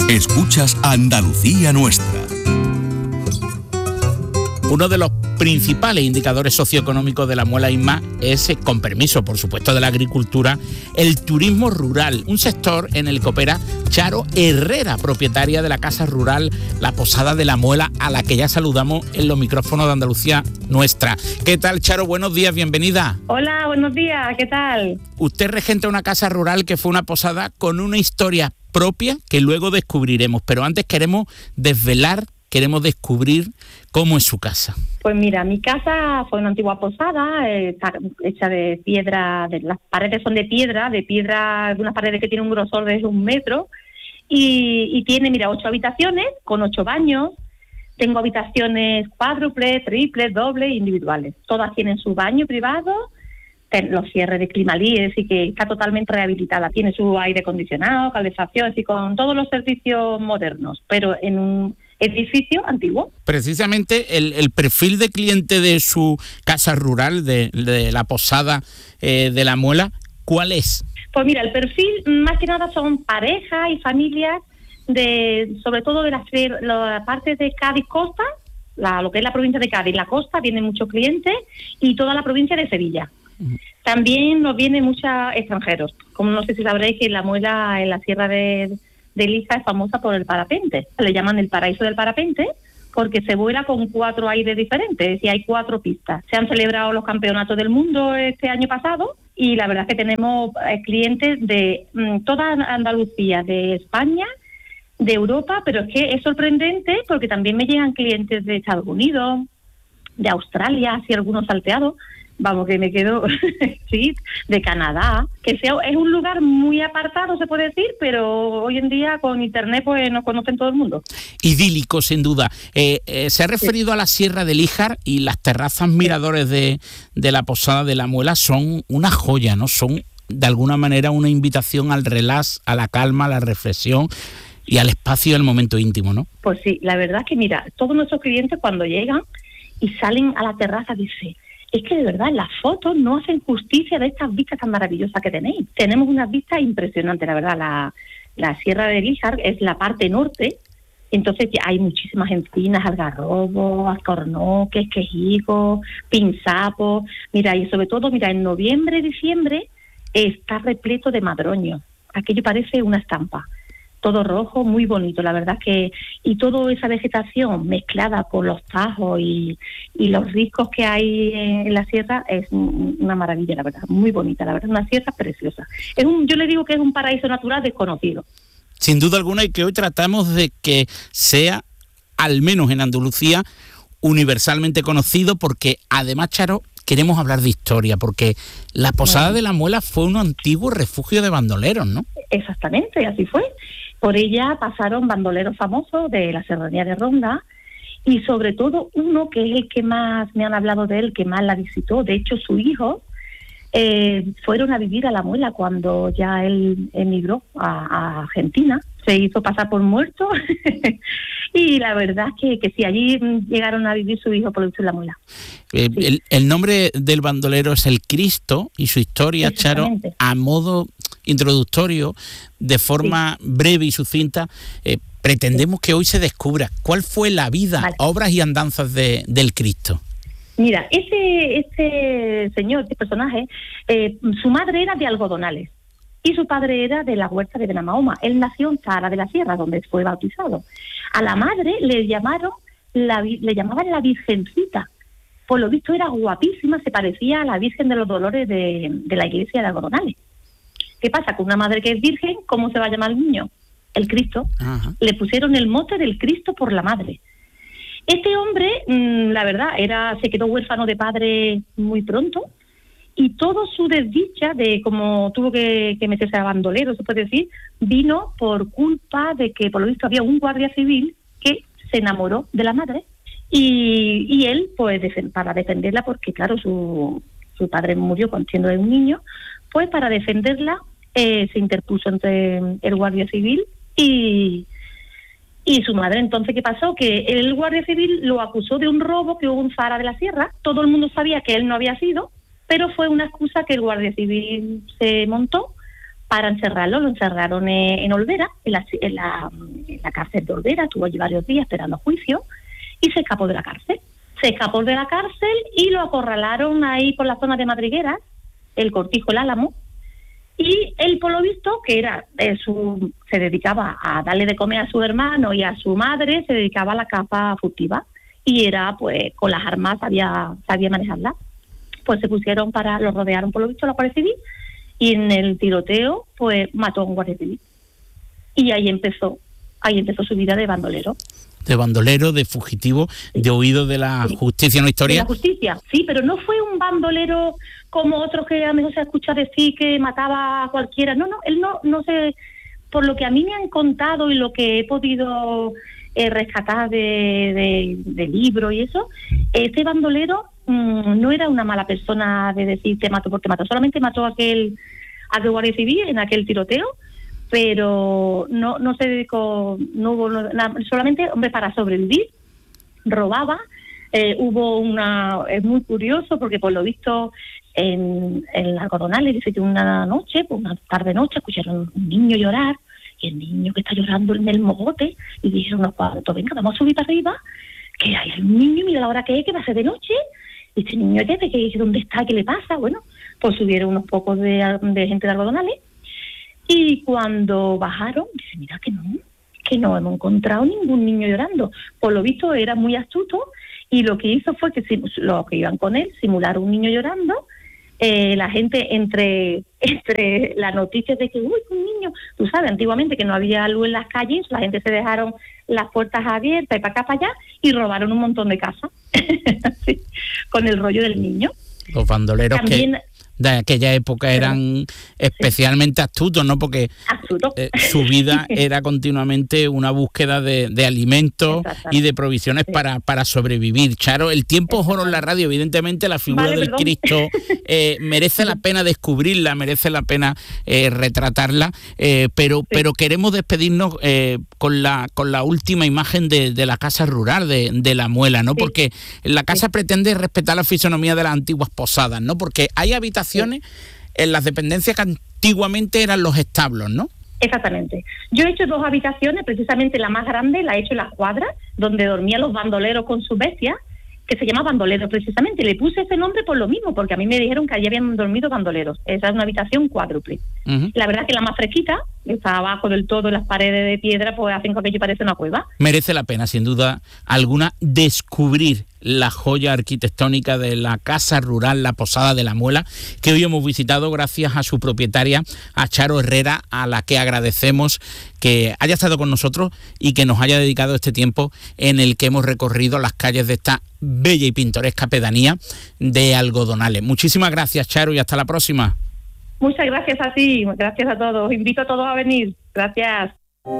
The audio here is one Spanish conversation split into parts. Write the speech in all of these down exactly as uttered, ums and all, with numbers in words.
Escuchas Andalucía Nuestra. Uno de los principales indicadores socioeconómicos de la Muela Isma es, con permiso, por supuesto, de la agricultura, el turismo rural, un sector en el que opera Charo Herrera, propietaria de la Casa Rural La Posada de la Muela, a la que ya saludamos en los micrófonos de Andalucía Nuestra. ¿Qué tal, Charo? Buenos días, bienvenida. Hola, buenos días, ¿qué tal? Usted regenta una casa rural que fue una posada con una historia propia que luego descubriremos, pero antes queremos desvelar, queremos descubrir cómo es su casa. Pues mira, mi casa fue una antigua posada, eh, está hecha de piedra, de, las paredes son de piedra, de piedra, de unas paredes que tienen un grosor de un metro, y, y tiene, mira, ocho habitaciones con ocho baños. Tengo habitaciones cuádruples, triples, dobles, individuales. Todas tienen su baño privado, los cierres de Climalí, es decir, que está totalmente rehabilitada. Tiene su aire acondicionado, calefacción, y con todos los servicios modernos, pero en un edificio antiguo. Precisamente el, el perfil de cliente de su casa rural, de, de la posada eh, de la Muela, ¿cuál es? Pues mira, el perfil más que nada son parejas y familias, de sobre todo de la, la parte de Cádiz Costa, la, lo que es la provincia de Cádiz, la costa, vienen muchos clientes, y toda la provincia de Sevilla. Uh-huh. También nos vienen muchos extranjeros. Como no sé si sabréis que la Muela en la sierra de de Lija es famosa por el parapente. Le llaman el paraíso del parapente porque se vuela con cuatro aires diferentes y hay cuatro pistas. Se han celebrado los campeonatos del mundo este año pasado y la verdad es que tenemos eh, clientes de mm, toda Andalucía, de España, de Europa, pero es que es sorprendente porque también me llegan clientes de Estados Unidos, de Australia, así algunos salteados. Vamos, que me quedo, sí, de Canadá, que sea, es un lugar muy apartado, se puede decir, pero hoy en día con internet pues nos conocen todo el mundo. Idílico, sin duda. Eh, eh, se ha referido sí. a la Sierra de Líjar, y las terrazas miradores de, de la Posada de la Muela son una joya, ¿no? Son, de alguna manera, una invitación al relax, a la calma, a la reflexión y al espacio del momento íntimo, ¿no? Pues sí, la verdad es que mira, todos nuestros clientes cuando llegan y salen a la terraza dicen: es que de verdad las fotos no hacen justicia de estas vistas tan maravillosas que tenéis. Tenemos unas vistas impresionantes, la verdad. La, la Sierra de Líjar es la parte norte, entonces hay muchísimas encinas, algarrobos, alcornoques, quejigos, pinzapos. Mira, y sobre todo, mira, en noviembre, diciembre está repleto de madroños. Aquello parece una estampa. Todo rojo, muy bonito, la verdad que, y toda esa vegetación mezclada con los tajos y, y los riscos que hay en la sierra es una maravilla, la verdad, muy bonita, la verdad, una sierra preciosa. Es un, yo le digo que es un paraíso natural desconocido. Sin duda alguna, y que hoy tratamos de que sea, al menos en Andalucía, universalmente conocido, porque además, Charo, queremos hablar de historia, porque la Posada bueno. de la Muela fue un antiguo refugio de bandoleros, ¿no? Exactamente, así fue. Por ella pasaron bandoleros famosos de la Serranía de Ronda, y sobre todo uno que es el que más me han hablado de él, que más la visitó. De hecho, su hijo eh, fueron a vivir a la Muela cuando ya él emigró a, a Argentina. Se hizo pasar por muerto y la verdad es que, que sí, allí llegaron a vivir su hijo por lo visto en la Muela. Eh, sí. el, el nombre del bandolero es El Cristo, y su historia, Charo, a modo introductorio, de forma sí. breve y sucinta, eh, pretendemos sí. que hoy se descubra cuál fue la vida, vale. obras y andanzas de, del Cristo. Mira, ese, ese señor, este personaje, eh, su madre era de Algodonales y su padre era de la huerta de Benamahoma. Él nació en Zahara de la Sierra, donde fue bautizado. A la madre le llamaron, la, le llamaban la Virgencita. Por lo visto era guapísima, se parecía a la Virgen de los Dolores de, de la iglesia de Algodonales. ¿Qué pasa? Con una madre que es virgen, ¿cómo se va a llamar el niño? El Cristo. Ajá. Le pusieron el mote del Cristo por la madre. Este hombre, mmm, la verdad, era se quedó huérfano de padre muy pronto, y toda su desdicha de cómo tuvo que, que meterse a bandolero, se puede decir, vino por culpa de que, por lo visto, había un guardia civil que se enamoró de la madre, y, y él, pues, para defenderla, porque, claro, su, su padre murió cuando siendo un niño, pues para defenderla eh, se interpuso entre el guardia civil y, y su madre. Entonces, ¿qué pasó? Que el guardia civil lo acusó de un robo que hubo en Zahara de la Sierra. Todo el mundo sabía que él no había sido, pero fue una excusa que el guardia civil se montó para encerrarlo. Lo encerraron en Olvera, en la, en la, en la cárcel de Olvera, estuvo allí varios días esperando juicio y se escapó de la cárcel. Se escapó de la cárcel y lo acorralaron ahí por la zona de Madrigueras, el Cortijo, el Álamo, y él, por lo visto, que era eh, su, se dedicaba a darle de comer a su hermano y a su madre, se dedicaba a la caza furtiva y era, pues, con las armas sabía, sabía manejarlas. Pues se pusieron para, lo rodearon, por lo visto, la Guardia Civil, y en el tiroteo, pues, mató a un guardia civil. Y ahí empezó, ahí empezó su vida de bandolero. De bandolero, de fugitivo, sí. de huido de la sí. justicia, ¿no? Historia. De la justicia, sí, pero no fue un bandolero como otros que a lo mejor se escucha decir que mataba a cualquiera. No, no, él no, no sé, por lo que a mí me han contado y lo que he podido eh, rescatar de, de, de libros y eso, este bandolero mmm, no era una mala persona de decir que mató porque mató, solamente mató a aquel, a aquel guardia civil en aquel tiroteo, pero no no se dedicó, no hubo nada, solamente, hombre, para sobrevivir, robaba. Eh, hubo una, es muy curioso porque por lo visto en, en Algodonales, dice que una noche, pues una tarde noche, escucharon un niño llorar, y el niño que está llorando en el mogote, y dijeron unos cuantos, venga, vamos a subir para arriba, que hay un niño, mira la hora que es, que va a ser de noche, y este niño ya de que dónde está, qué le pasa. Bueno, pues subieron unos pocos de, de gente de Algodonales. Y cuando bajaron, dice, mira que no, que no hemos encontrado ningún niño llorando. Por lo visto era muy astuto y lo que hizo fue que los que iban con él simularon un niño llorando. Eh, la gente entre entre las noticias de que, uy, un niño, tú sabes, antiguamente que no había luz en las calles, la gente se dejaron las puertas abiertas y para acá, para allá, y robaron un montón de casas sí, con el rollo del niño. Los bandoleros También, que... de aquella época eran especialmente sí. astutos, ¿no? Porque eh, su vida era continuamente una búsqueda de, de alimentos y de provisiones sí. para, para sobrevivir. Charo, el tiempo es oro en la radio, evidentemente la figura vale, del perdón. Cristo eh, merece la pena descubrirla, merece la pena eh, retratarla, eh, pero, sí. pero queremos despedirnos eh, con la con la última imagen de, de la casa rural de, de La Muela, ¿no? Sí. Porque la casa sí. pretende respetar la fisonomía de las antiguas posadas, ¿no? Porque hay habitaciones en las dependencias que antiguamente eran los establos, ¿no? Exactamente. Yo he hecho dos habitaciones, precisamente la más grande la he hecho en las cuadras, donde dormían los bandoleros con sus bestias, que se llama Bandoleros precisamente. Le puse ese nombre por lo mismo, porque a mí me dijeron que allí habían dormido bandoleros. Esa es una habitación cuádruple. Uh-huh. La verdad es que la más fresquita, está abajo del todo, las paredes de piedra, pues hacen que aquello parece una cueva. Merece la pena, sin duda alguna, descubrir la joya arquitectónica de la casa rural, la Posada de La Muela, que hoy hemos visitado gracias a su propietaria, a Charo Herrera, a la que agradecemos que haya estado con nosotros y que nos haya dedicado este tiempo en el que hemos recorrido las calles de esta bella y pintoresca pedanía de Algodonales. Muchísimas gracias, Charo, y hasta la próxima. Muchas gracias a ti, gracias a todos. Invito a todos a venir. Gracias.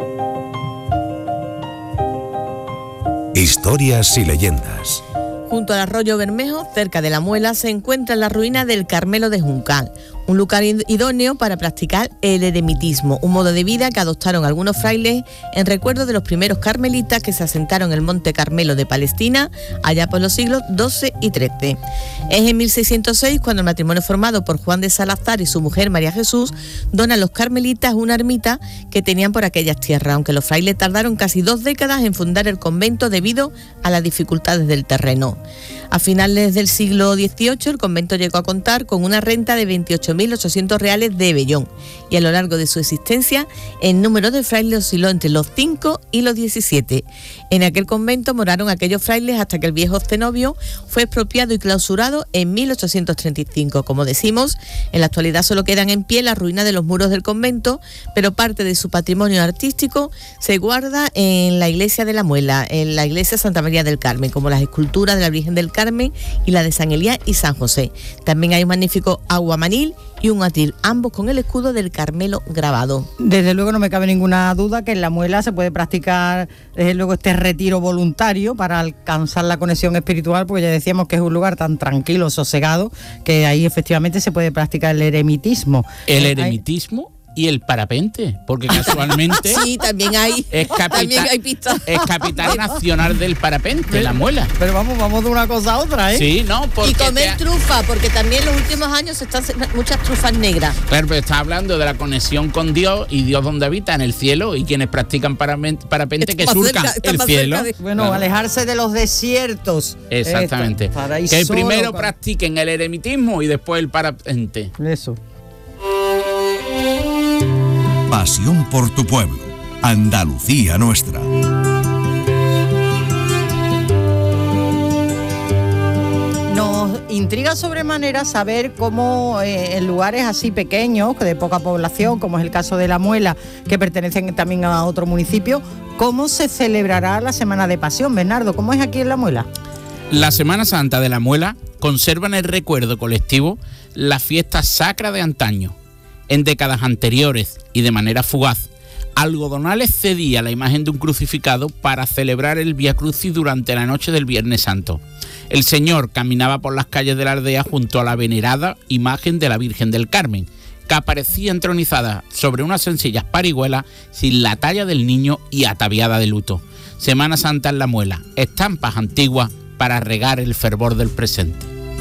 Historias y leyendas. Junto al arroyo Bermejo, cerca de La Muela, se encuentra la ruina del Carmelo de Juncal, un lugar idóneo para practicar el eremitismo, un modo de vida que adoptaron algunos frailes en recuerdo de los primeros carmelitas que se asentaron en el Monte Carmelo de Palestina allá por los siglos doce y trece. Es en mil seiscientos seis cuando el matrimonio formado por Juan de Salazar y su mujer María Jesús dona a los carmelitas una ermita que tenían por aquellas tierras, aunque los frailes tardaron casi dos décadas en fundar el convento debido a las dificultades del terreno. A finales del siglo dieciocho el convento llegó a contar con una renta de veintiocho mil ochocientos reales de vellón y a lo largo de su existencia el número de frailes osciló entre los cinco y los diecisiete. En aquel convento moraron aquellos frailes hasta que el viejo cenobio fue expropiado y clausurado en mil ochocientos treinta y cinco. Como decimos, en la actualidad solo quedan en pie las ruinas de los muros del convento, pero parte de su patrimonio artístico se guarda en la iglesia de La Muela, en la iglesia Santa María del Carmen, como las esculturas de la Virgen del Carmen y la de San Elías y San José. También hay un magnífico aguamanil y un atril, ambos con el escudo del Carmelo grabado. Desde luego no me cabe ninguna duda que en La Muela se puede practicar desde luego este retiro voluntario para alcanzar la conexión espiritual, porque ya decíamos que es un lugar tan tranquilo, sosegado, que ahí efectivamente se puede practicar el eremitismo. El eremitismo y el parapente, porque casualmente Sí, también hay, es también capital, hay pistas. es capital nacional del parapente, la Muela. Pero vamos, vamos de una cosa a otra, ¿eh? Sí, no, porque Y comer te- trufa, porque también en los últimos años se están haciendo muchas trufas negras. Claro, pero está hablando de la conexión con Dios y Dios donde habita, en el cielo, y quienes practican paramen- parapente Está que más surcan cerca- está el más cielo. cerca de- Bueno, Claro. alejarse de los desiertos. Exactamente. Esto, para ir Que solo primero con- practiquen el eremitismo y después el parapente. Eso. Pasión por tu pueblo. Andalucía nuestra. Nos intriga sobremanera saber cómo eh, en lugares así pequeños, de poca población, como es el caso de La Muela, que pertenecen también a otro municipio, cómo se celebrará la Semana de Pasión. Bernardo, ¿cómo es aquí en La Muela? La Semana Santa de la Muela conserva en el recuerdo colectivo la fiesta sacra de antaño. En décadas anteriores y de manera fugaz, Algodonales cedía la imagen de un crucificado para celebrar el Vía Crucis durante la noche del Viernes Santo. El Señor caminaba por las calles de la aldea junto a la venerada imagen de la Virgen del Carmen, que aparecía entronizada sobre unas sencillas parihuelas sin la talla del niño y ataviada de luto. Semana Santa en La Muela, estampas antiguas para regar el fervor del presente.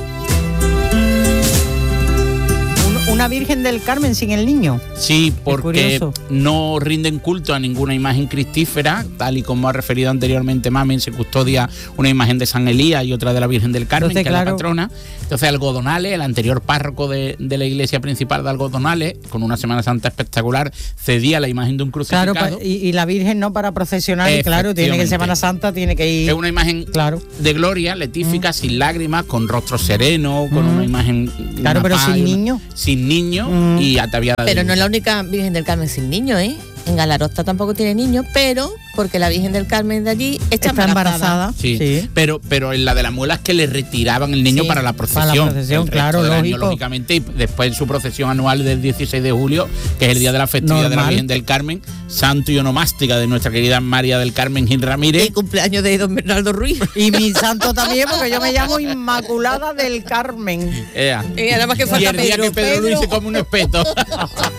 Un- Una Virgen del Carmen sin el niño. Sí, porque curioso. no rinden culto a ninguna imagen cristífera, tal y como ha referido anteriormente Mamen, se custodia una imagen de San Elías y otra de la Virgen del Carmen, Entonces, que claro. es la patrona. Entonces Algodonales, el anterior párroco de, de la iglesia principal de Algodonales, con una Semana Santa espectacular, cedía la imagen de un crucificado. Claro, pa- y, y la Virgen no para procesionar, y claro, tiene que en Efectivamente. Semana Santa tiene que ir. Es una imagen Claro. de gloria, letífica, sin lágrimas, con rostro sereno, con Mm. una imagen... Claro, una pero paz sin y una- niño. Sin niño Mm. y ataviada de Pero no luto. es la única Virgen del Carmen sin niños, ¿eh? En Galarosta tampoco tiene niños, pero porque la Virgen del Carmen de allí está, Está embarazada. Sí, Sí. Pero, pero en la de la Muela es que le retiraban el niño Sí, para la para procesión. la procesión, El resto claro, del año, lógico. lógicamente, y después en su procesión anual del dieciséis de julio, que es el día de la festividad de la Normal. Virgen del Carmen, santo y onomástica de nuestra querida María del Carmen Gil Ramírez. El cumpleaños de don Bernardo Ruiz. Y mi santo también, porque yo me llamo Inmaculada del Carmen. Ea. Eh, nada más que Y falta el día Pedro. que Pedro Luis se Pedro. come un espeto.